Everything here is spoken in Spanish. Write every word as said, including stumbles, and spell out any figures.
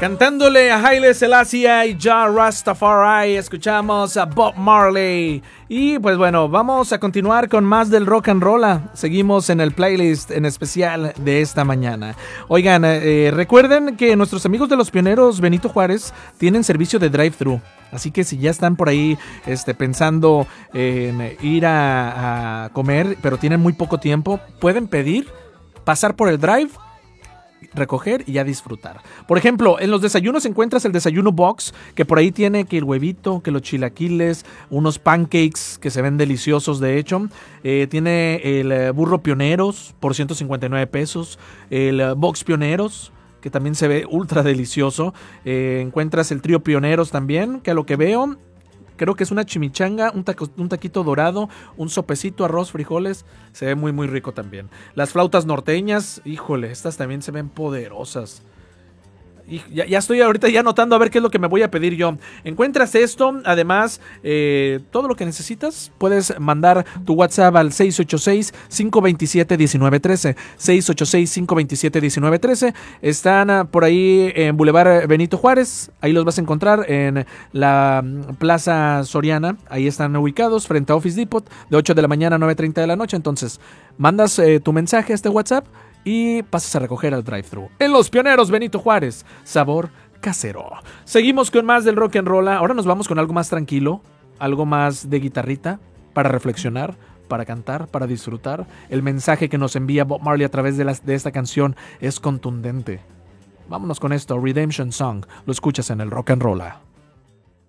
Cantándole a Haile Selassie y Jah Rastafari, escuchamos a Bob Marley. Y pues bueno, vamos a continuar con más del rock and roll. Seguimos en el playlist en especial de esta mañana. Oigan, eh, recuerden que nuestros amigos de los Pioneros Benito Juárez tienen servicio de drive-thru. Así que si ya están por ahí este, pensando en ir a, a comer, pero tienen muy poco tiempo, pueden pedir, pasar por el drive, recoger y ya disfrutar. Por ejemplo, en los desayunos encuentras el desayuno box, que por ahí tiene que el huevito, que los chilaquiles, unos pancakes que se ven deliciosos de hecho. Eh, tiene el eh, burro Pioneros por ciento cincuenta y nueve pesos, el eh, box Pioneros, que también se ve ultra delicioso. Eh, encuentras el trío Pioneros también, que a lo que veo, creo que es una chimichanga, un, taco, un taquito dorado, un sopecito, arroz, frijoles. Se ve muy, muy rico también. Las flautas norteñas, híjole, estas también se ven poderosas. Y ya, ya estoy ahorita ya anotando a ver qué es lo que me voy a pedir yo. Encuentras esto, además, eh, todo lo que necesitas. Puedes mandar tu WhatsApp al seis ocho seis, cinco dos siete, uno nueve uno tres. seis ocho seis, cinco dos siete, uno nueve uno tres. Están uh, por ahí en Boulevard Benito Juárez. Ahí los vas a encontrar en la Plaza Soriana. Ahí están ubicados frente a Office Depot de ocho de la mañana a nueve treinta de la noche. Entonces, mandas eh, tu mensaje a este WhatsApp y pasas a recoger al drive-thru. En Los Pioneros Benito Juárez, sabor casero. Seguimos con más del rock and roll. Ahora nos vamos con algo más tranquilo, algo más de guitarrita, para reflexionar, para cantar, para disfrutar. El mensaje que nos envía Bob Marley a través de, las, de esta canción es contundente. Vámonos con esto, Redemption Song. Lo escuchas en el rock and roll.